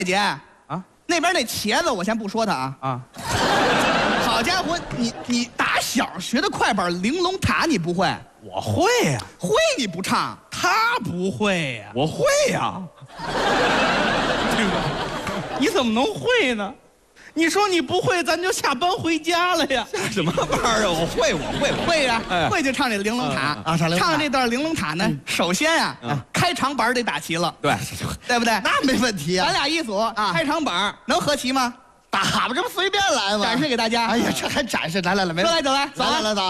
姐啊，那边那茄子我先不说它啊。好家伙，你打小学的快板《玲珑塔》你不会？ 我会呀， 会你不唱？ 他不会呀， 我会呀。 你怎么能会呢？你说你不会，咱就下班回家了呀。 下什么班啊？我会呀，会就唱这《玲珑塔》啊。唱这段《玲珑塔》呢，首先啊，开场板得打齐了，对不对？ 那没问题啊。 咱俩一组啊，开场板能合齐吗？ 打吧，这不随便来吗？ 展示给大家。 哎呀，这还展示？来，没。 走来， 来。